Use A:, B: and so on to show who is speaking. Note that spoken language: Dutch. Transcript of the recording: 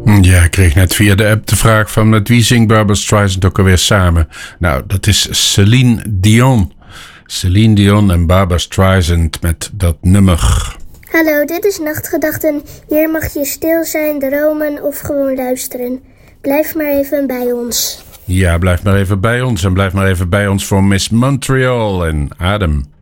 A: Ja, ik kreeg net via de app de vraag van met wie zingt Barbra Streisand ook alweer samen? Nou, dat is Celine Dion. Celine Dion en Barbra Streisand met dat nummer.
B: Hallo, dit is Nachtgedachten. Hier mag je stil zijn, dromen of gewoon luisteren. Blijf maar even bij ons.
A: Ja, blijf maar even bij ons en blijf maar even bij ons voor Miss Montreal en Adam.